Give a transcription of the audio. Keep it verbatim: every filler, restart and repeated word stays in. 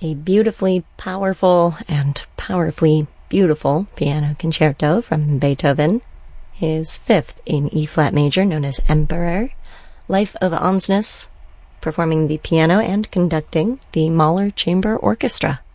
A beautifully powerful and powerfully beautiful piano concerto from Beethoven, his fifth in E-flat major, known as Emperor. Life of Ansness, performing the piano and conducting the Mahler Chamber Orchestra.